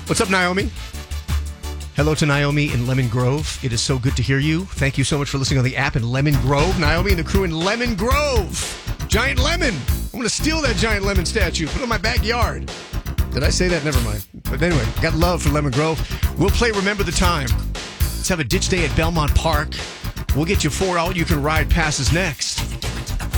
What's up, Naomi? Hello to Naomi in Lemon Grove. It is so good to hear you. Thank you so much for listening on the app in Lemon Grove. Naomi and the crew in Lemon Grove. Giant lemon. I'm going to steal that giant lemon statue, put it in my backyard. Did I say that? Never mind. But anyway, got love for Lemon Grove. We'll play Remember the Time. Let's have a ditch day at Belmont Park. We'll get you 4 all-you-can-ride passes next.